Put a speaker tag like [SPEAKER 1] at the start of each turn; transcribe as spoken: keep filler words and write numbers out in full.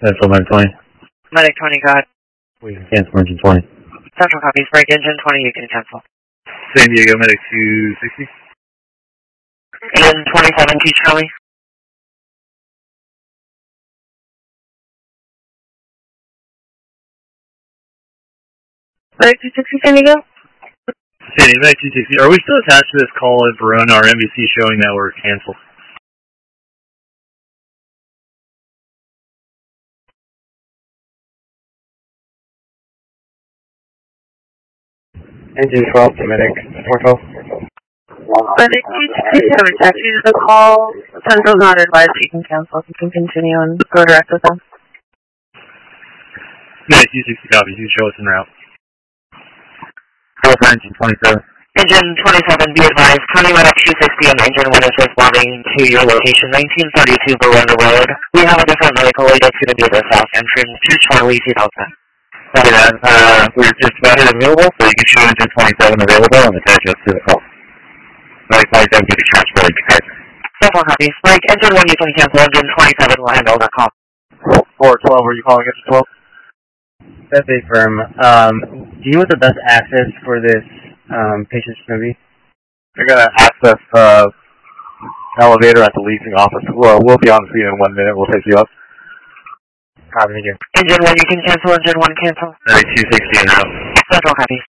[SPEAKER 1] Central Medic twenty.
[SPEAKER 2] Medic twenty, go ahead.
[SPEAKER 1] We can cancel engine twenty.
[SPEAKER 2] Central copies, break engine twenty, you can cancel.
[SPEAKER 3] San Diego Medic two sixty.
[SPEAKER 2] Engine twenty-seven, T Charlie. Medic two sixty, San Diego?
[SPEAKER 3] San Diego Medic two sixty. Are we still attached to this call in Verona? Our M V C showing that we're canceled.
[SPEAKER 1] Engine twelve to Medic four twelve.
[SPEAKER 2] Medic two sixty-seven, taxi to the call. Central's not advised that you can cancel. You can continue and go direct with them.
[SPEAKER 3] Medic two sixty copies. You show us en route.
[SPEAKER 1] Call for engine twenty-seven.
[SPEAKER 2] Engine twenty-seven, be advised. County Medic two sixty and engine one is responding to your location, nineteen thirty-two Verona Road. We have a different medical aid that's going to be at the south entrance to Charlie two thousand.
[SPEAKER 1] Copy that. Uh, we're just about here available, so you can show engine twenty-seven available and attach us to the call. Medic twenty-seven can be transported to Kaiser.
[SPEAKER 2] Several copies. Like, engine one, you can cancel. Engine twenty-seven will handle that call.
[SPEAKER 1] four twelve, are you calling engine twelve? That's a firm. Um, do you know what the best access for this um, patient's going to be?
[SPEAKER 4] You're going to access uh, elevator at the leasing office. Well, we'll be on the scene in one minute. We'll take you up.
[SPEAKER 1] Copy, thank you.
[SPEAKER 2] Engine one, you can cancel. Engine one, cancel.
[SPEAKER 3] Medic two sixty en route.
[SPEAKER 2] Several copies.